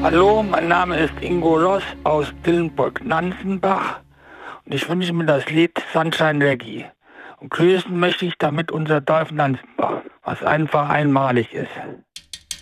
Hallo, mein Name ist Ingo Loss aus Dillenburg-Nanzenbach und ich wünsche mir das Lied Sunshine Reggae. Und grüßen möchte ich damit unser Dorf Nanzenbach, was einfach einmalig ist.